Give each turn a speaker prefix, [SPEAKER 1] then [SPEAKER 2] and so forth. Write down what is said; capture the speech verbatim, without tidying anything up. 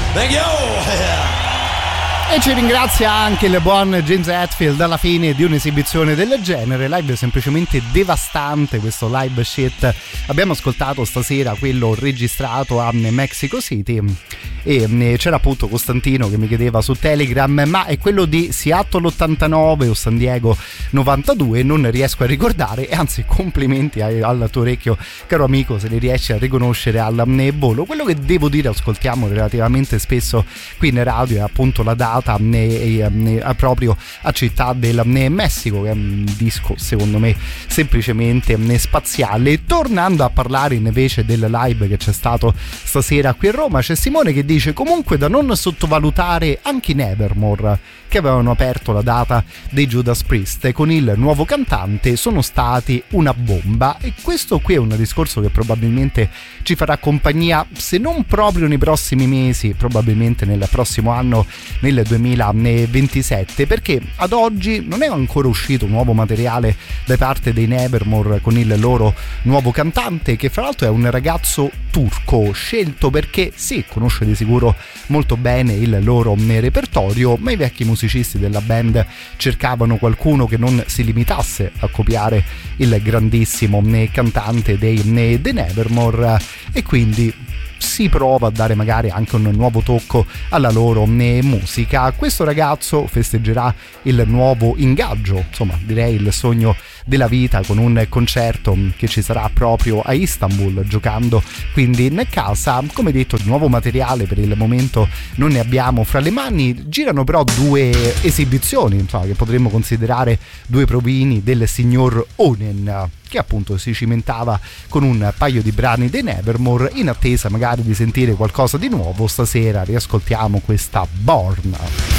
[SPEAKER 1] Thank you.
[SPEAKER 2] E ci ringrazia anche il buon James Hetfield alla fine di un'esibizione del genere, live semplicemente devastante, questo live shit. Abbiamo ascoltato stasera quello registrato a Mexico City e c'era appunto Costantino che mi chiedeva su Telegram: ma è quello di Seattle ottantanove o San Diego novantadue? Non riesco a ricordare, e anzi complimenti al tuo orecchio, caro amico, se li riesci a riconoscere al volo. Quello che devo dire ascoltiamo relativamente spesso qui in radio è appunto la data Ne, ne, proprio a Città del ne, Messico, che è un disco secondo me semplicemente ne, spaziale. Tornando a parlare invece del live che c'è stato stasera qui a Roma, c'è Simone che dice: comunque da non sottovalutare anche i Nevermore, che avevano aperto la data dei Judas Priest con il nuovo cantante, sono stati una bomba. E questo qui è un discorso che probabilmente ci farà compagnia, se non proprio nei prossimi mesi, probabilmente nel prossimo anno, nel duemilaventisette, perché ad oggi non è ancora uscito nuovo materiale da parte dei Nevermore con il loro nuovo cantante, che fra l'altro è un ragazzo turco scelto perché sì, conosce di sicuro molto bene il loro repertorio, ma i vecchi musicisti della band cercavano qualcuno che non si limitasse a copiare il grandissimo cantante dei Nevermore, e quindi si prova a dare magari anche un nuovo tocco alla loro musica. Questo ragazzo festeggerà il nuovo ingaggio, insomma direi il sogno della vita, con un concerto che ci sarà proprio a Istanbul, giocando quindi in casa. Come detto, di nuovo materiale per il momento non ne abbiamo fra le mani. Girano però due esibizioni, insomma, che potremmo considerare due provini del signor Onen, che appunto si cimentava con un paio di brani dei Nevermore. In attesa magari di sentire qualcosa di nuovo, stasera riascoltiamo questa Born.